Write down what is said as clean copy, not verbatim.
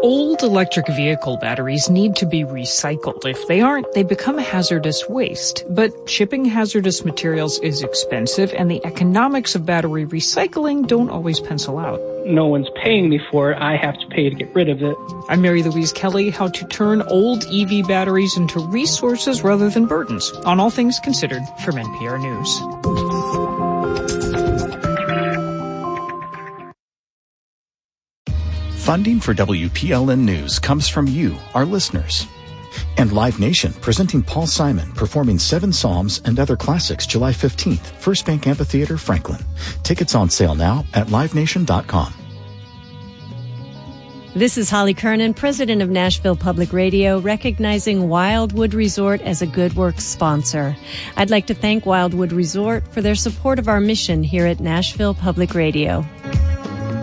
Old electric vehicle batteries need to be recycled. If they aren't, they become hazardous waste. But shipping hazardous materials is expensive, and the economics of battery recycling don't always pencil out. No one's paying me for it. I have to pay to get rid of it. I'm Mary Louise Kelly. How to turn old EV batteries into resources rather than burdens on All Things Considered from NPR News. Funding for WPLN News comes from you, our listeners. And Live Nation, presenting Paul Simon, performing 7 Psalms and other classics July 15th, First Bank Amphitheater, Franklin. Tickets on sale now at livenation.com. This is Holly Kernan, president of Nashville Public Radio, recognizing Wildwood Resort as a Good Works sponsor. I'd like to thank Wildwood Resort for their support of our mission here at Nashville Public Radio.